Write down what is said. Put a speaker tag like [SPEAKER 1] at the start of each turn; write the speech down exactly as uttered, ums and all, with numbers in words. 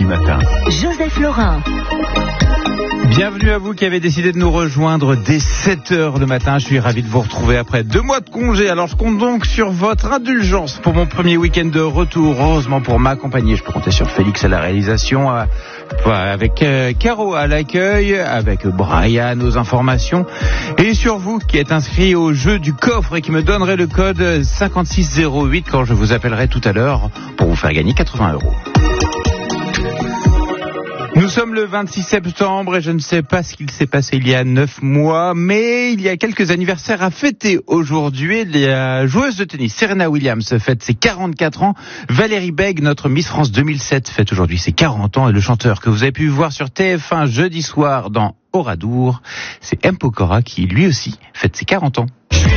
[SPEAKER 1] du matin.
[SPEAKER 2] Joseph Laurin.
[SPEAKER 1] Bienvenue à vous qui avez décidé de nous rejoindre dès sept heures le matin. Je suis ravi de vous retrouver après deux mois de congé. Alors je compte donc sur votre indulgence pour mon premier week-end de retour. Heureusement pour m'accompagner, je peux compter sur Félix à la réalisation, avec Caro à l'accueil, avec Brian aux informations et sur vous qui êtes inscrit au jeu du coffre et qui me donnerez le code cinquante-six zéro huit quand je vous appellerai tout à l'heure pour vous faire gagner quatre-vingts euros. Nous sommes le vingt-six septembre et je ne sais pas ce qu'il s'est passé il y a neuf mois, mais il y a quelques anniversaires à fêter aujourd'hui. La joueuse de tennis Serena Williams fête ses quarante-quatre ans. Valérie Beg, notre Miss France deux mille sept, fête aujourd'hui ses quarante ans. Et le chanteur que vous avez pu voir sur T F un jeudi soir dans Oradour, c'est M. Pokora qui lui aussi fête ses quarante ans.